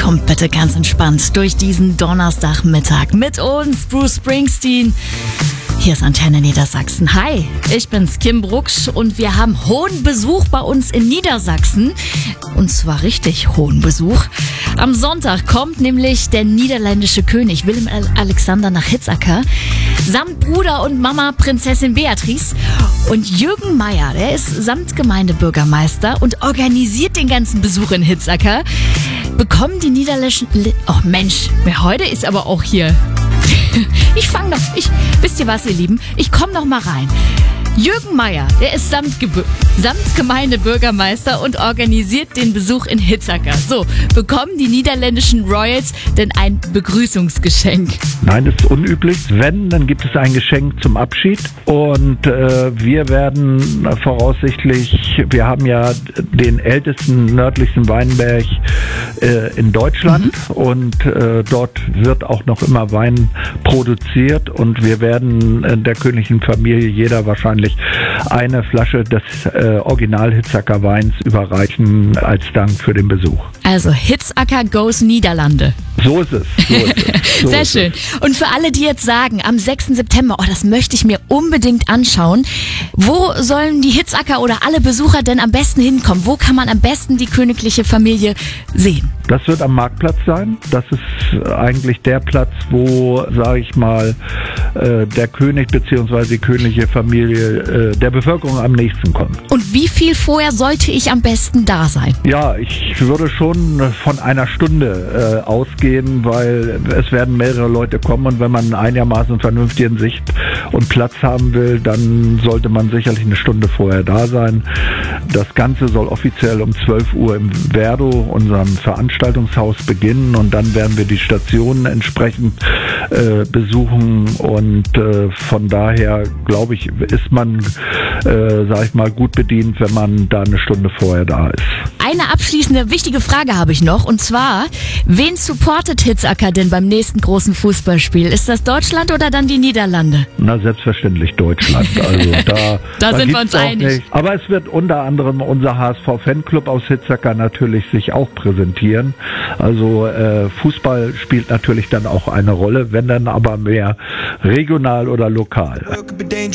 kommt bitte ganz entspannt durch diesen Donnerstagmittag mit uns, Bruce Springsteen. Hier ist Antenne Niedersachsen. Hi, ich bin's, Kim Brucksch, und wir haben hohen Besuch bei uns in Niedersachsen. Und zwar richtig hohen Besuch. Am Sonntag kommt nämlich der niederländische König Willem-Alexander nach Hitzacker samt Bruder und Mama Prinzessin Beatrice. Und Jürgen Meier, der ist samt Gemeindebürgermeister und organisiert den ganzen Besuch in Hitzacker. Bekommen die niederländischen... Oh Mensch, heute ist aber auch hier... Wisst ihr was, ihr Lieben? Ich komme noch mal rein. Jürgen Meier, der ist samt Gemeindebürgermeister und organisiert den Besuch in Hitzacker. So, bekommen die niederländischen Royals denn ein Begrüßungsgeschenk? Nein, das ist unüblich. Wenn, dann gibt es ein Geschenk zum Abschied. Und wir werden voraussichtlich, wir haben ja den ältesten nördlichsten Weinberg in Deutschland und dort wird auch noch immer Wein produziert und wir werden der königlichen Familie jeder wahrscheinlich eine Flasche des Original Hitzacker Weins überreichen als Dank für den Besuch. Also Hitzacker goes Niederlande. So ist es. Sehr schön. Und für alle, die jetzt sagen, am 6. September, das möchte ich mir unbedingt anschauen, wo sollen die Hitzacker oder alle Besucher denn am besten hinkommen? Wo kann man am besten die königliche Familie sehen? Das wird am Marktplatz sein. Das ist eigentlich der Platz, wo, sage ich mal, der König bzw. die königliche Familie der Bevölkerung am nächsten kommt. Und wie viel vorher sollte ich am besten da sein? Ja, ich würde schon von einer Stunde ausgehen, weil es werden mehrere Leute kommen und wenn man einigermaßen vernünftigen Sicht und Platz haben will, dann sollte man sicherlich eine Stunde vorher da sein. Das Ganze soll offiziell um 12 Uhr im Verdo, unserem Veranstaltungshaus, beginnen und dann werden wir die Stationen entsprechend besuchen und von daher, glaube ich, ist man, sag ich mal, gut bedient, wenn man da eine Stunde vorher da ist. Eine abschließende wichtige Frage habe ich noch und zwar, wen supportet Hitzacker denn beim nächsten großen Fußballspiel? Ist das Deutschland oder dann die Niederlande? Na, selbstverständlich Deutschland. Also da sind wir uns einig. Nicht. Aber es wird unter anderem unser HSV-Fanclub aus Hitzacker natürlich sich auch präsentieren. Also Fußball spielt natürlich dann auch eine Rolle, wenn dann aber mehr regional oder lokal.